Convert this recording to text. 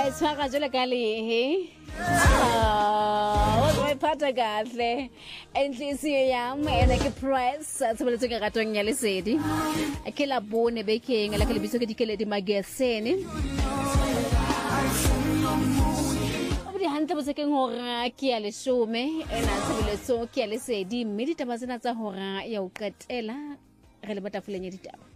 tshwara jole ka lehe o phatha kahle enhlisiyo yami ene ke press tsebeletse ke ratong ya lesedi ke la bone bekeng la ke lebitso ke dikeledi magazine di hantle botse ke hora ke ya leshome ena tshebeletso ke ya lesedi mme ditaba tsena tsa hora ya o qetela re le batafuleng ya ditaba